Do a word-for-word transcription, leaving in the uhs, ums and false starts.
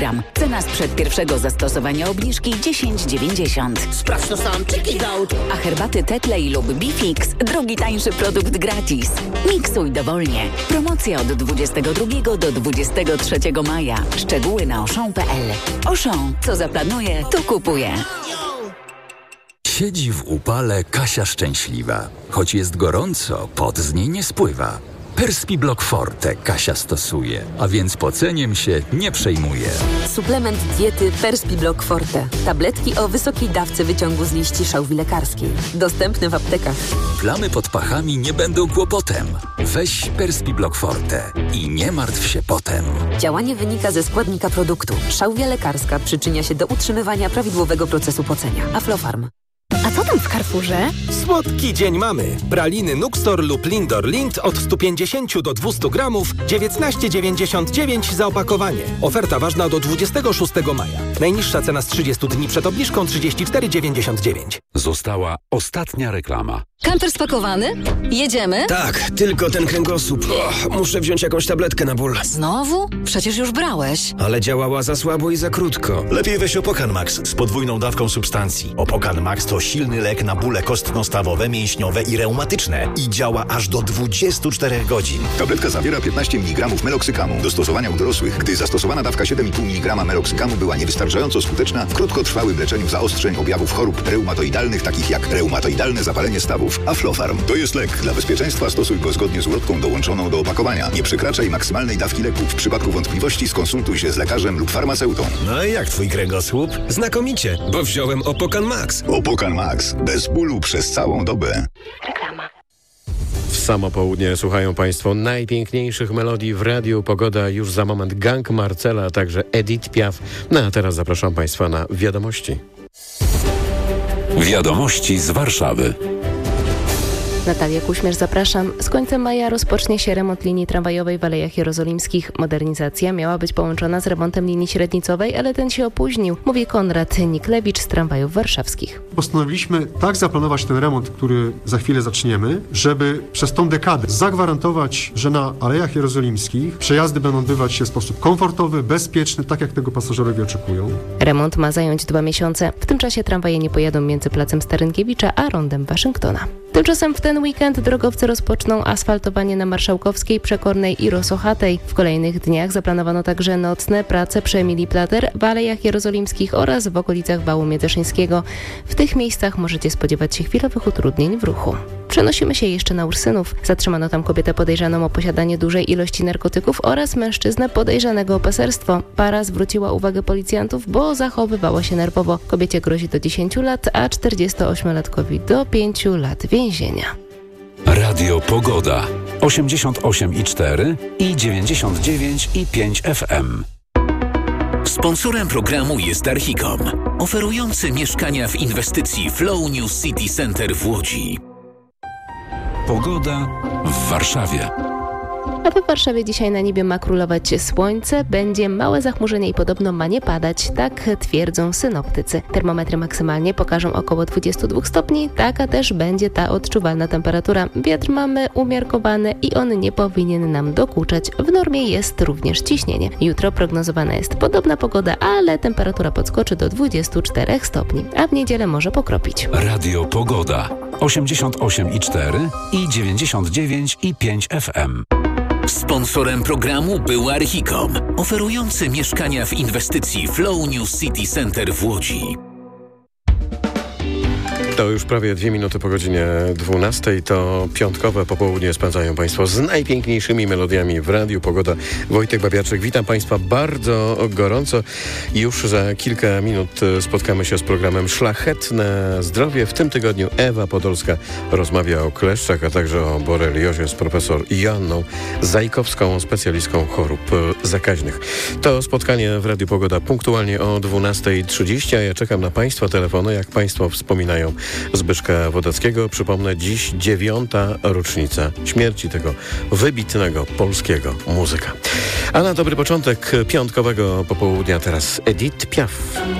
kilogram. Cena sprzed pierwszego zastosowania obniżki dziesięć dziewięćdziesiąt. Sprawdź to sam, check it out. A herbaty Tetley lub Bifix, drugi tańszy produkt gratis. Miksuj dowolnie. Promocja od dwudziestego drugiego do dwudziestego trzeciego maja. Szczegóły na auchan kropka p l. Auchan, co zaplanuje, to kupuje. Siedzi w upale Kasia szczęśliwa. Choć jest gorąco, pot z niej nie spływa. Perspiblock Forte Kasia stosuje, a więc poceniem się nie przejmuje. Suplement diety Perspiblock Forte. Tabletki o wysokiej dawce wyciągu z liści szałwi lekarskiej. Dostępne w aptekach. Plamy pod pachami nie będą kłopotem. Weź Perspiblock Forte i nie martw się potem. Działanie wynika ze składnika produktu. Szałwia lekarska przyczynia się do utrzymywania prawidłowego procesu pocenia. Aflofarm. A co tam w Carrefourze? Słodki dzień mamy. Praliny Nuxtor lub Lindor Lind od sto pięćdziesiąt do dwustu gramów, dziewiętnaście dziewięćdziesiąt dziewięć za opakowanie. Oferta ważna do dwudziestego szóstego maja. Najniższa cena z trzydziestu dni przed obniżką trzydzieści cztery dziewięćdziesiąt dziewięć. Została ostatnia reklama. Kamper spakowany? Jedziemy? Tak, tylko ten kręgosłup. Och, muszę wziąć jakąś tabletkę na ból. Znowu? Przecież już brałeś. Ale działała za słabo i za krótko. Lepiej weź Opokan Max z podwójną dawką substancji. Opokan Max to silny lek na bóle kostno-stawowe, mięśniowe i reumatyczne. I działa aż do dwudziestu czterech godzin. Tabletka zawiera piętnaście miligramów meloksykamu. Do stosowania u dorosłych, gdy zastosowana dawka siedem i pół miligrama meloksykamu była niewystarczająco skuteczna w krótkotrwałym leczeniu zaostrzeń objawów chorób reumatoidalnych, takich jak reumatoidalne zapalenie stawów. Aflofarm to jest lek. Dla bezpieczeństwa stosuj go zgodnie z ulotką dołączoną do opakowania. Nie przekraczaj maksymalnej dawki leku. W przypadku wątpliwości skonsultuj się z lekarzem lub farmaceutą. No i jak twój kręgosłup? Znakomicie, bo wziąłem Opokan Max. Opokan Max. Bez bólu przez całą dobę. Reklama. W samo południe słuchają Państwo najpiękniejszych melodii w radiu. Pogoda już za moment. Gang Marcela, a także Edith Piaf. No a teraz zapraszam Państwa na wiadomości. Wiadomości z Warszawy. Natalia Kuśmierz, zapraszam. Z końcem maja rozpocznie się remont linii tramwajowej w Alejach Jerozolimskich. Modernizacja miała być połączona z remontem linii średnicowej, ale ten się opóźnił, mówi Konrad Niklewicz z Tramwajów Warszawskich. Postanowiliśmy tak zaplanować ten remont, który za chwilę zaczniemy, żeby przez tą dekadę zagwarantować, że na Alejach Jerozolimskich przejazdy będą odbywać się w sposób komfortowy, bezpieczny, tak jak tego pasażerowie oczekują. Remont ma zająć dwa miesiące. W tym czasie tramwaje nie pojadą między placem Starynkiewicza a rondem Waszyngtona. Tymczasem w ten weekend drogowcy rozpoczną asfaltowanie na Marszałkowskiej, Przekornej i Rosochatej. W kolejnych dniach zaplanowano także nocne prace przy Emilii Plater, w Alejach Jerozolimskich oraz w okolicach Wału Międzyszyńskiego. W tych miejscach możecie spodziewać się chwilowych utrudnień w ruchu. Przenosimy się jeszcze na Ursynów. Zatrzymano tam kobietę podejrzaną o posiadanie dużej ilości narkotyków oraz mężczyznę podejrzanego o paserstwo. Para zwróciła uwagę policjantów, bo zachowywała się nerwowo. Kobiecie grozi do dziesięciu lat, a czterdziestoośmiolatkowi do pięciu lat więzienia. Radio Pogoda. osiemdziesiąt osiem i cztery i dziewięćdziesiąt dziewięć i pięć F M. Sponsorem programu jest Archicom, oferujący mieszkania w inwestycji Flow New City Center w Łodzi. Pogoda w Warszawie. A w Warszawie dzisiaj na niebie ma królować słońce, będzie małe zachmurzenie i podobno ma nie padać, tak twierdzą synoptycy. Termometry maksymalnie pokażą około dwudziestu dwóch stopni, taka też będzie ta odczuwalna temperatura. Wiatr mamy umiarkowany i on nie powinien nam dokuczać. W normie jest również ciśnienie. Jutro prognozowana jest podobna pogoda, ale temperatura podskoczy do dwudziestu czterech stopni, a w niedzielę może pokropić. Radio Pogoda. osiemdziesiąt osiem i cztery i dziewięćdziesiąt dziewięć i pięć F M. Sponsorem programu był Archicom, oferujący mieszkania w inwestycji Flow New City Center w Łodzi. To już prawie dwie minuty po godzinie dwunastej. To piątkowe popołudnie spędzają Państwo z najpiękniejszymi melodiami w radiu. Pogoda. Wojtek Babiaczek. Witam Państwa bardzo gorąco. Już za kilka minut spotkamy się z programem Szlachetne Zdrowie. W tym tygodniu Ewa Podolska rozmawia o kleszczach, a także o boreliozie z profesor Joanną Zajkowską, specjalistką chorób zakaźnych. To spotkanie w Radiu Pogoda punktualnie o dwunasta trzydzieści, a ja czekam na Państwa telefony, jak Państwo wspominają Zbyszka Wodeckiego. Przypomnę, dziś dziewiąta rocznica śmierci tego wybitnego polskiego muzyka. A na dobry początek piątkowego popołudnia teraz Edith Piaf.